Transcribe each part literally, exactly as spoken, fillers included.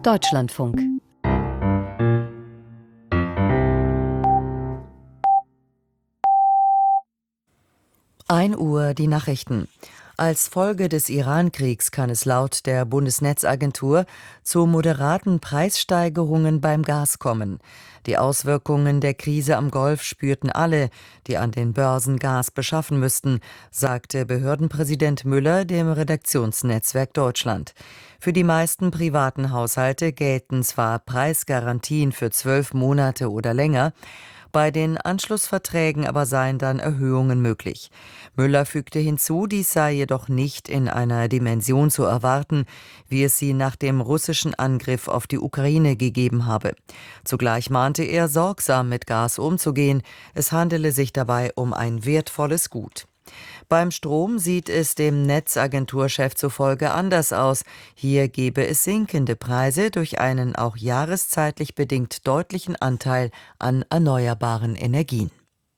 Deutschlandfunk. ein Uhr die Nachrichten. Als Folge des Iran-Kriegs kann es laut der Bundesnetzagentur zu moderaten Preissteigerungen beim Gas kommen. Die Auswirkungen der Krise am Golf spürten alle, die an den Börsen Gas beschaffen müssten, sagte Behördenpräsident Müller dem Redaktionsnetzwerk Deutschland. Für die meisten privaten Haushalte gelten zwar Preisgarantien für zwölf Monate oder länger, bei den Anschlussverträgen aber seien dann Erhöhungen möglich. Müller fügte hinzu, dies sei jedoch nicht in einer Dimension zu erwarten, wie es sie nach dem russischen Angriff auf die Ukraine gegeben habe. Zugleich mahnte er, sorgsam mit Gas umzugehen. Es handele sich dabei um ein wertvolles Gut. Beim Strom sieht es dem Netzagenturchef zufolge anders aus. Hier gebe es sinkende Preise durch einen auch jahreszeitlich bedingt deutlichen Anteil an erneuerbaren Energien.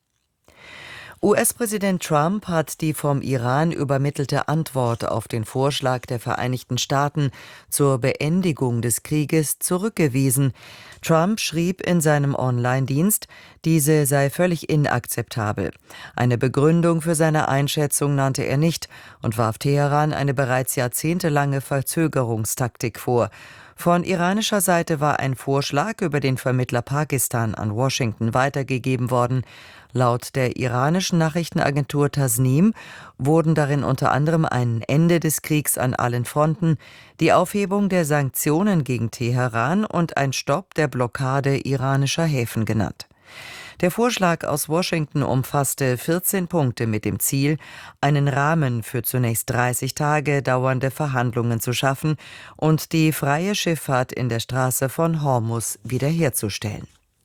U S-Präsident Trump hat die vom Iran übermittelte Antwort auf den Vorschlag der Vereinigten Staaten zur Beendigung des Krieges zurückgewiesen. Trump schrieb in seinem Online-Dienst, diese sei völlig inakzeptabel. Eine Begründung für seine Einschätzung nannte er nicht und warf Teheran eine bereits jahrzehntelange Verzögerungstaktik vor. Von iranischer Seite war ein Vorschlag über den Vermittler Pakistan an Washington weitergegeben worden. Laut der iranischen Nachrichtenagentur Tasnim wurden darin unter anderem ein Ende des Kriegs an allen Fronten, die Aufhebung der Sanktionen gegen Teheran und ein Stopp der Blockade iranischer Häfen genannt. Der Vorschlag aus Washington umfasste vierzehn Punkte mit dem Ziel, einen Rahmen für zunächst dreißig Tage dauernde Verhandlungen zu schaffen und die freie Schifffahrt in der Straße von Hormuz wiederherzustellen.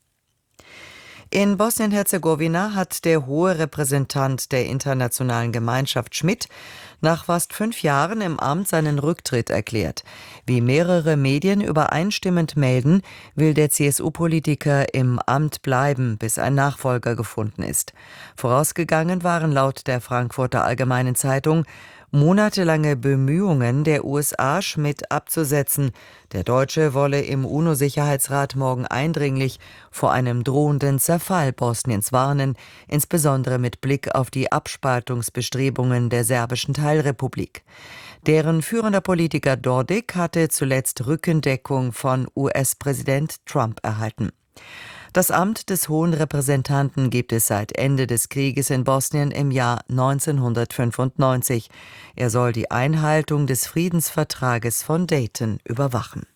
In Bosnien-Herzegowina hat der hohe Repräsentant der internationalen Gemeinschaft Schmidt nach fast fünf Jahren im Amt seinen Rücktritt erklärt. Wie mehrere Medien übereinstimmend melden, will der C S U-Politiker im Amt bleiben, bis ein Nachfolger gefunden ist. Vorausgegangen waren laut der Frankfurter Allgemeinen Zeitung monatelange Bemühungen der U S A, Schmidt abzusetzen. Der Deutsche wolle im UNO-Sicherheitsrat morgen eindringlich vor einem drohenden Zerfall Bosniens warnen, insbesondere mit Blick auf die Abspaltungsbestrebungen der serbischen Teilrepublik. Deren führender Politiker Dodik hatte zuletzt Rückendeckung von U S-Präsident Trump erhalten. Das Amt des Hohen Repräsentanten gibt es seit Ende des Krieges in Bosnien im Jahr neunzehnhundertfünfundneunzig. Er soll die Einhaltung des Friedensvertrages von Dayton überwachen.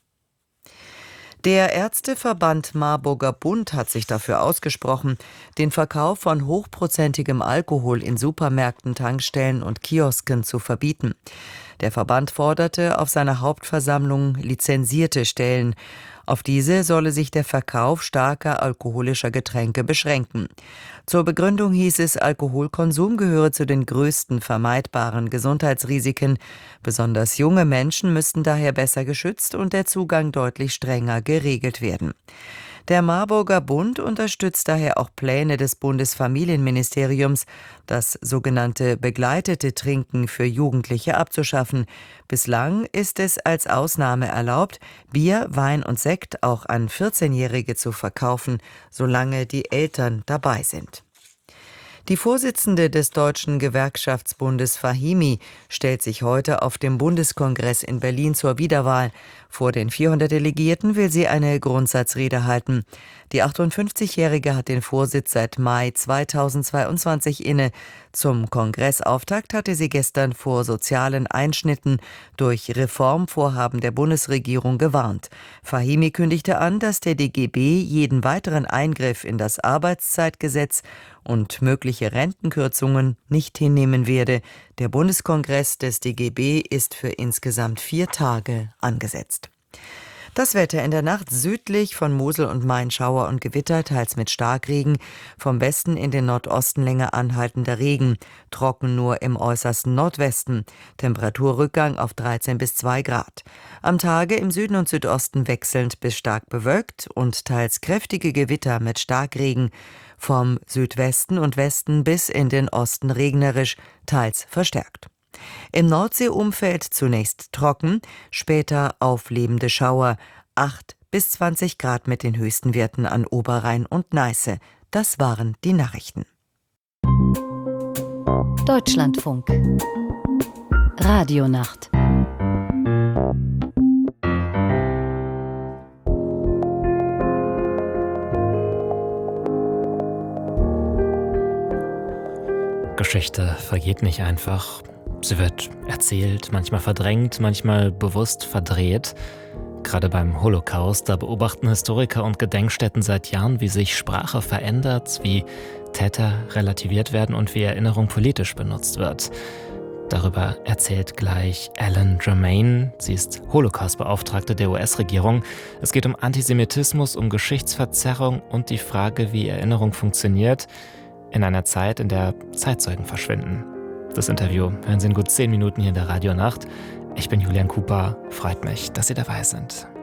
Der Ärzteverband Marburger Bund hat sich dafür ausgesprochen, den Verkauf von hochprozentigem Alkohol in Supermärkten, Tankstellen und Kiosken zu verbieten. Der Verband forderte auf seiner Hauptversammlung lizenzierte Stellen. Auf diese solle sich der Verkauf starker alkoholischer Getränke beschränken. Zur Begründung hieß es, Alkoholkonsum gehöre zu den größten vermeidbaren Gesundheitsrisiken. Besonders junge Menschen müssten daher besser geschützt und der Zugang deutlich strenger geregelt werden. Der Marburger Bund unterstützt daher auch Pläne des Bundesfamilienministeriums, das sogenannte begleitete Trinken für Jugendliche abzuschaffen. Bislang ist es als Ausnahme erlaubt, Bier, Wein und Sekt auch an vierzehnjährige zu verkaufen, solange die Eltern dabei sind. Die Vorsitzende des Deutschen Gewerkschaftsbundes Fahimi stellt sich heute auf dem Bundeskongress in Berlin zur Wiederwahl. Vor den vierhundert Delegierten will sie eine Grundsatzrede halten. Die achtundfünfzigjährige hat den Vorsitz seit Mai zweitausendzweiundzwanzig inne. Zum Kongressauftakt hatte sie gestern vor sozialen Einschnitten durch Reformvorhaben der Bundesregierung gewarnt. Fahimi kündigte an, dass der D G B jeden weiteren Eingriff in das Arbeitszeitgesetz und mögliche Rentenkürzungen nicht hinnehmen werde. Der Bundeskongress des D G B ist für insgesamt vier Tage angesetzt. Das Wetter in der Nacht südlich von Mosel und Main Schauer und Gewitter, teils mit Starkregen. Vom Westen in den Nordosten länger anhaltender Regen. Trocken nur im äußersten Nordwesten. Temperaturrückgang auf dreizehn bis zwei Grad. Am Tage im Süden und Südosten wechselnd bis stark bewölkt und teils kräftige Gewitter mit Starkregen. Vom Südwesten und Westen bis in den Osten regnerisch, teils verstärkt. Im Nordseeumfeld zunächst trocken, später auflebende Schauer. acht bis zwanzig Grad mit den höchsten Werten an Oberrhein und Neiße. Das waren die Nachrichten. Deutschlandfunk Radionacht. Geschichte vergeht nicht einfach. Sie wird erzählt, manchmal verdrängt, manchmal bewusst verdreht. Gerade beim Holocaust, da beobachten Historiker und Gedenkstätten seit Jahren, wie sich Sprache verändert, wie Täter relativiert werden und wie Erinnerung politisch benutzt wird. Darüber erzählt gleich Ellen Germain. Sie ist Holocaust-Beauftragte der U S-Regierung. Es geht um Antisemitismus, um Geschichtsverzerrung und die Frage, wie Erinnerung funktioniert in einer Zeit, in der Zeitzeugen verschwinden. Das Interview hören Sie in gut zehn Minuten hier in der Radionacht. Ich bin Julian Cooper. Freut mich, dass Sie dabei sind.